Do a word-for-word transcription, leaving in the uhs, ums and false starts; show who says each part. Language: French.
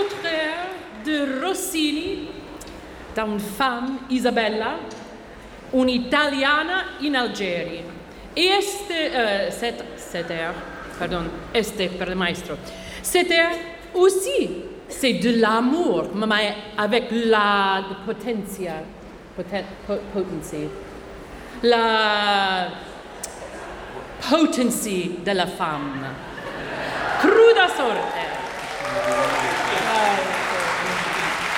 Speaker 1: autre air de Rossini, d'une femme, Isabella, une Italiana in Algérie. Et este, euh, cet, cet air, pardon, este per le maestro, cet air aussi, c'est de l'amour, mais avec la potencia, poten, potency, la potency de la femme. Cruda sorte.